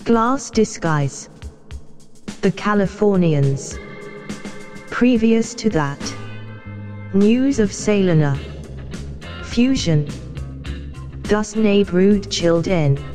Glass Disguise. The Californians. Previous to that, News of Salina. Fusion. Das Nabrud Children.